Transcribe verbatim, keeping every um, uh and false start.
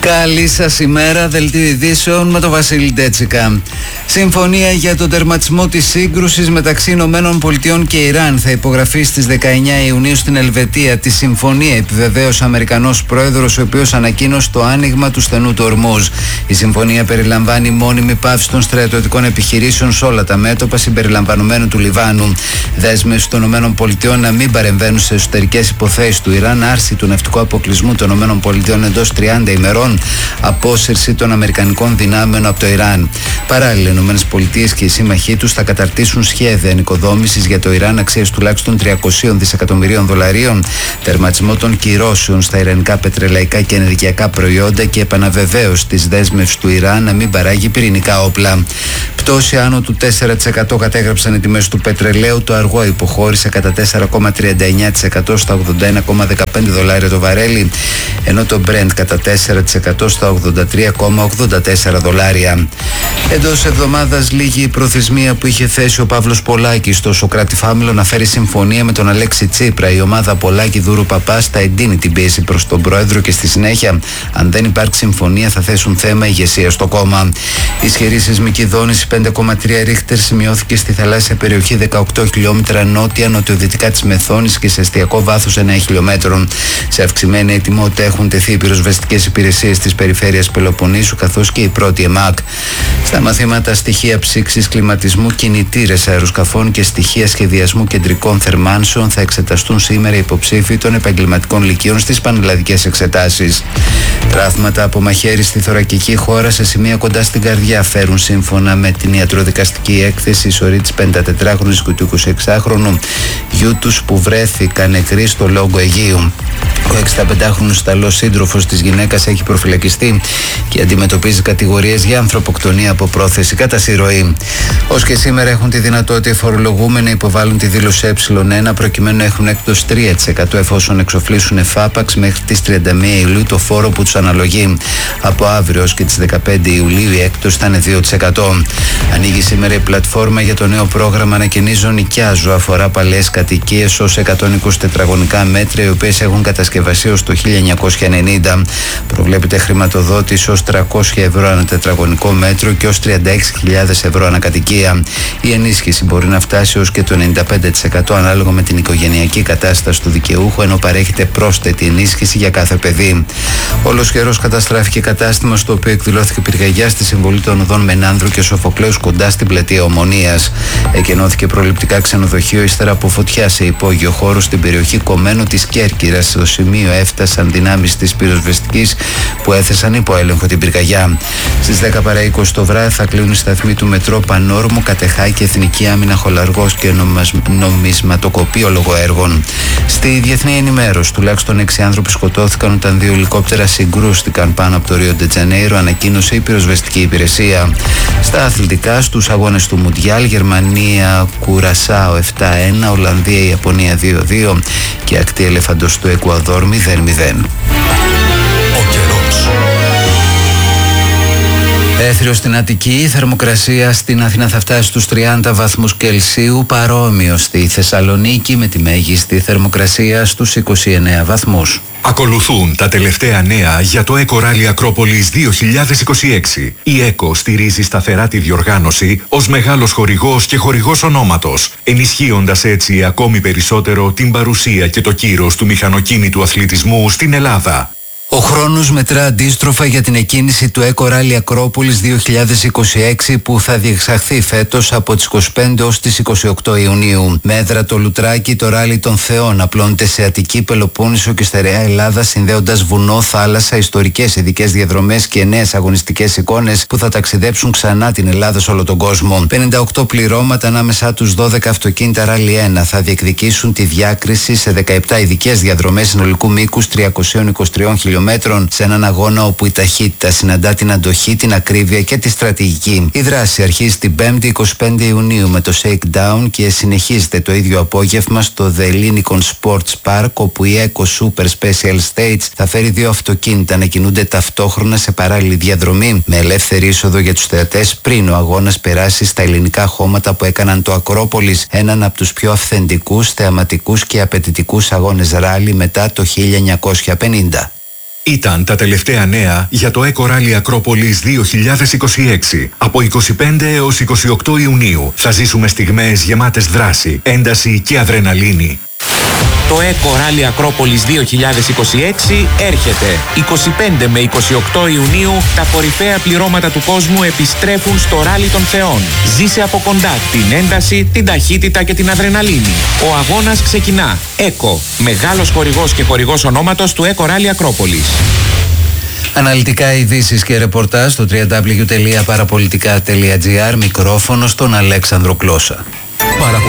Καλή σας ημέρα, δελτίο ειδήσεων με τον Βασίλη Ντέτσικα. Συμφωνία για τον τερματισμό της σύγκρουσης μεταξύ Ηνωμένων Πολιτειών και Ιράν θα υπογραφεί στις δεκαεννιά Ιουνίου στην Ελβετία. Τη συμφωνία επιβεβαίωσε ο Αμερικανός πρόεδρος, ο οποίος ανακοίνωσε το άνοιγμα του στενού του Ορμούζ. Η συμφωνία περιλαμβάνει μόνιμη πάυση των στρατιωτικών επιχειρήσεων σε όλα τα μέτωπα, συμπεριλαμβανομένου του Λιβάνου. Δέσμευση των Ηνωμένων Πολιτειών να μην παρεμβαίνουν σε εσωτερικές υποθέσεις του Ιράν, άρση του ναυτικού αποκλεισμού των Ηνωμένων Πολιτειών εντός τριάντα ημερών, απόσυρση των Αμερικανικών δυνάμεων από το Ιράν. Παράλληλα, οι Ηνωμένες Πολιτείες και οι σύμμαχοί τους θα καταρτήσουν σχέδια ανοικοδόμησης για το Ιράν αξίας τουλάχιστον τριακόσια δισεκατομμυρίων δολαρίων, τερματισμό των κυρώσεων στα ιρανικά πετρελαϊκά και ενεργειακά προϊόντα και επαναβεβαίωση της δέσμευσης του Ιράν να μην παράγει πυρηνικά όπλα. Πτώση άνω του τέσσερα τοις εκατό κατέγραψαν οι τιμές του πετρελαίου. Το αργό υποχώρησε κατά τέσσερα κόμμα τριάντα εννιά τοις εκατό στα ογδόντα ένα κόμμα δεκαπέντε δολάρια το βαρέλι, ενώ το Brent κατά τέσσερα τοις εκατό στα ογδόντα τρία κόμμα ογδόντα τέσσερα δολάρια. Εντός εβδομάδας λήγει η προθεσμία που είχε θέσει ο Παύλος Πολάκης στο Σωκράτη Φάμιλο να φέρει συμφωνία με τον Αλέξη Τσίπρα. Η ομάδα Πολάκη Δούρου Παπάς θα εντείνει την πίεση προς τον πρόεδρο και στη συνέχεια, αν δεν υπάρξει συμφωνία, θα θέσουν θέμα ηγεσία στο κόμμα. Ισχυρή σεισμική δόνηση πέντε κόμμα τρία ρίχτερ σημειώθηκε στη θαλάσσια περιοχή δεκαοκτώ χιλιόμετρα νότια-νοτιοδυτικά της Μεθόνης και σε εστιακό βάθος εννέα χιλιομέτρων. Σε αυξημένη ετοιμότητα έχουν τεθεί οι πυροσβεστικές υπηρεσίες της περιφέρειας Πελοποννήσου καθώς και η πρώτη ΕΜΑΚ. Στα μαθήματα στοιχεία ψήξης, κλιματισμού, κινητήρες αεροσκαφών και στοιχεία σχεδιασμού κεντρικών θερμάνσεων θα εξεταστούν σήμερα υποψήφοι των επαγγελματικών λυκείων στις πανελλαδικές εξετάσεις. Τραύματα από μαχαίρι στη θωρακική χώρα σε σημεία κοντά στην καρδιά φέρουν σύμφωνα με την ιατροδικαστική έκθεση η σωρή της πενηντατετράχρονης και του εικοσιεξάχρονου γιού τους που βρέθηκαν νεκροί στο Λόγκο Αιγαίου. Ο εξηνταπεντάχρονος Ιταλός σύντροφος της γυναίκας έχει προφυλακιστεί και αντιμετωπίζει κατηγορίες για ανθρωποκτονία από πρόθεση κατά συρροή. Ως και σήμερα έχουν τη δυνατότητα οι φορολογούμενοι να υποβάλουν τη δήλωση Ε1 προκειμένου να έχουν έκπτωση τρία τοις εκατό εφόσον εξοφλήσουν εφάπαξ μέχρι τις τριάντα μία Ιουλίου το φόρο που τους αναλογεί. Από αύριο ως και τις δεκαπέντε Ιουλίου η έκπτωση θα είναι δύο τοις εκατό. Ανοίγει σήμερα η πλατφόρμα για το νέο πρόγραμμα Ανακαινίζω Νοικιάζω. Αφορά παλαιές κατοικίες ως εκατόν είκοσι τετραγωνικά μέτρα, οι οποίες έχουν κατασκευαστεί ως το χίλια εννιακόσια ενενήντα. Προβλέπεται χρηματοδότηση ως τριακόσια ευρώ ανά τετραγωνικό μέτρο και ως τριάντα έξι χιλιάδες ευρώ ανά κατοικία. Η ενίσχυση μπορεί να φτάσει ως και το ενενήντα πέντε τοις εκατό ανάλογα με την οικογενειακή κατάσταση του δικαιούχου, ενώ παρέχεται πρόσθετη ενίσχυση για κάθε παιδί. Όλος καιρός καταστράφηκε κατάστημα στο οποίο εκδηλώθηκε πυρκαγιά στη συμβολή των οδών Μενάνδρου και Σοφοκλέους κοντά στην πλατεία Ομονίας. Εκενώθηκε προληπτικά ξενοδοχείο ύστερα από φωτιά σε υπόγειο χώρο στην περιοχή Κομμένου της Κέρκυρας. Στο σημείο έφτασαν δυνάμεις της πυροσβεστικής που έθεσαν υπό έλεγχο την πυρκαγιά. Στις δέκα παρά είκοσι το βράδυ θα κλείνουν οι σταθμοί του μετρό Πανόρμου, Κατεχάκη, Εθνική Άμυνα, Χολαργός και νομισματοκοπείο λόγω έργων. Στη διεθνή ενημέρωση, τουλάχιστον έξι άνθρωποι σκοτώθηκαν όταν δύο ελικόπτερα συγκρούστηκαν πάνω από το Ρίο ντε Τζανέιρο, ανακοίνωσε η πυροσβεστική υπηρεσία. Στα αθλητικά, στους αγώνες του Μουντιάλ, Γερμανία, Κουρασάο επτά ένα, Ολλανδία, Ιαπωνία δύο δύο και ακτή ελεφαντος του Εκουαδόρ μηδέν μηδέν. Ο καιρός. Έθριο στην Αττική, η θερμοκρασία στην Αθήνα θα φτάσει στους τριάντα βαθμούς Κελσίου, παρόμοιο στη Θεσσαλονίκη με τη μέγιστη θερμοκρασία στους είκοσι εννέα βαθμούς. Ακολουθούν τα τελευταία νέα για το Eco Rally Ακρόπολης δύο χιλιάδες είκοσι έξι. Η Eco στηρίζει σταθερά τη διοργάνωση ως μεγάλος χορηγός και χορηγός ονόματος, ενισχύοντας έτσι ακόμη περισσότερο την παρουσία και το κύρος του μηχανοκίνητου αθλητισμού στην Ελλάδα. Ο χρόνος μετρά αντίστροφα για την εκκίνηση του Eco Rally Ακρόπολης δύο χιλιάδες είκοσι έξι που θα διεξαχθεί φέτος από τις είκοσι πέντε ως τις είκοσι οκτώ Ιουνίου. Με έδρα το Λουτράκι, το Ράλι των Θεών απλώνεται σε Αττική, Πελοπόννησο και στερεά Ελλάδα, συνδέοντας βουνό, θάλασσα, ιστορικές ειδικές διαδρομές και νέες αγωνιστικές εικόνες που θα ταξιδέψουν ξανά την Ελλάδα σε όλο τον κόσμο. πενήντα οκτώ πληρώματα, ανάμεσά τους δώδεκα αυτοκίνητα Ράλι ένα, θα διεκδικήσουν τη διάκριση σε δεκαεπτά ειδικές διαδρομές συνολικού μήκους τριακόσια είκοσι τρία χιλιόμετρων. Σε έναν αγώνα όπου η ταχύτητα συναντά την αντοχή, την ακρίβεια και τη στρατηγική. Η δράση αρχίζει την πέμπτη εικοστή πέμπτη Ιουνίου με το Shakedown και συνεχίζεται το ίδιο απόγευμα στο The Lincoln Sports Park, όπου η Eco Super Special Stage θα φέρει δύο αυτοκίνητα να κινούνται ταυτόχρονα σε παράλληλη διαδρομή με ελεύθερη είσοδο για τους θεατές πριν ο αγώνας περάσει στα ελληνικά χώματα που έκαναν το Ακρόπολης, έναν από τους πιο αυθεντικούς, θεαματικούς και απαιτητικούς αγώνες ράλι μετά το χίλια εννιακόσια πενήντα. Ήταν τα τελευταία νέα για το Eco Rally Ακρόπολης δύο χιλιάδες είκοσι έξι. Από είκοσι πέντε έως είκοσι οκτώ Ιουνίου θα ζήσουμε στιγμές γεμάτες δράση, ένταση και αδρεναλίνη. Το Eco Rally Ακρόπολης δύο χιλιάδες είκοσι έξι έρχεται. είκοσι πέντε με είκοσι οκτώ Ιουνίου τα κορυφαία πληρώματα του κόσμου επιστρέφουν στο Ράλι των Θεών. Ζήσε από κοντά την ένταση, την ταχύτητα και την αδρεναλίνη. Ο αγώνας ξεκινά. Eco, μεγάλος χορηγός και χορηγός ονόματος του Eco Rally Ακρόπολης. Αναλυτικά ειδήσεις και ρεπορτάζ στο double-u double-u double-u τελεία παραπολιτικά τελεία τζι άρ. Μικρόφωνο στον Αλέξανδρο Κλώσσα. Παραπολιτικά.